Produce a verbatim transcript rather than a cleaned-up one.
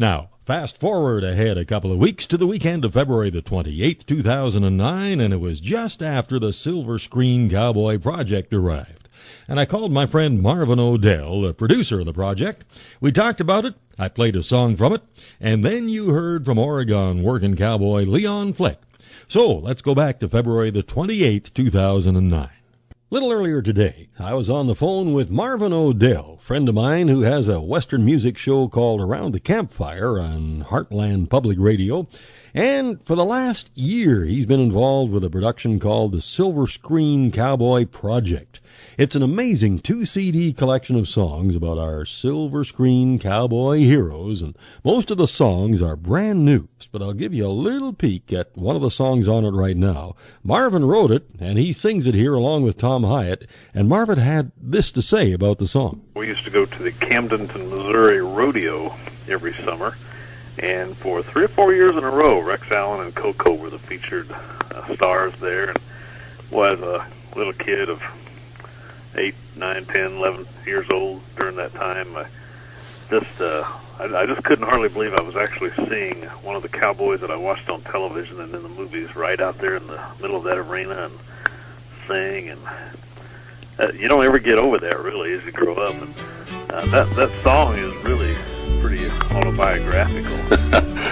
Now, fast forward ahead a couple of weeks to the weekend of February the twenty-eighth, two thousand nine, and it was just after the Silver Screen Cowboy project arrived. And I called my friend Marvin Odell, the producer of the project. We talked about it, I played a song from it, and then you heard from Oregon working cowboy Leon Flick. So, let's go back to February the twenty-eighth, two thousand nine. A little earlier today, I was on the phone with Marvin Odell, a friend of mine who has a Western music show called Around the Campfire on Heartland Public Radio. And for the last year, he's been involved with a production called the Silver Screen Cowboy Project. It's an amazing two-C D collection of songs about our silver screen cowboy heroes, and most of the songs are brand new. But I'll give you a little peek at one of the songs on it right now. Marvin wrote it, and he sings it here along with Tom Hyatt, and Marvin had this to say about the song. We used to go to the Camdenton, Missouri rodeo every summer, and for three or four years in a row, Rex Allen and Coco were the featured uh, stars there. And was a little kid of eight, nine, ten, eleven years old during that time. I just, uh, I, I just couldn't hardly believe I was actually seeing one of the cowboys that I watched on television and in the movies right out there in the middle of that arena and sing. And uh, you don't ever get over that really as you grow up. And uh, that that song is really pretty autobiographical.